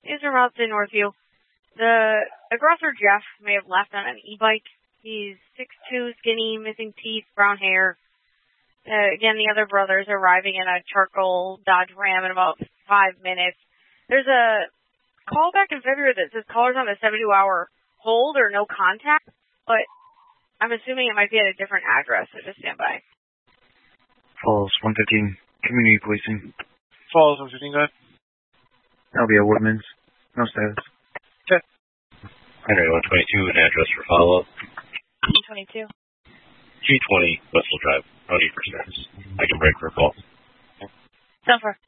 is from out in Northview. The aggressor, Jeff, may have left on an e-bike. He's 6'2", skinny, missing teeth, brown hair. Again, the other brother's arriving in a charcoal Dodge Ram in about 5 minutes. There's a call back in February that says callers on the 72-hour hold or no contact, but I'm assuming it might be at a different address, so just stand by. Falls 115, community policing. Falls 115, go ahead. That'll be a Woodman's. No status. Okay. Henry 122, an address for follow-up. 22. 220 Westfield Drive. No need for status. I can break for a call. 10-4.